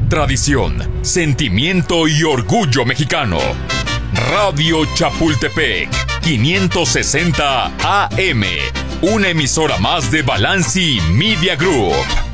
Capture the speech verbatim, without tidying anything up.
tradición, sentimiento y orgullo mexicano. Radio Chapultepec, quinientos sesenta A M, una emisora más de Balanci Media Group.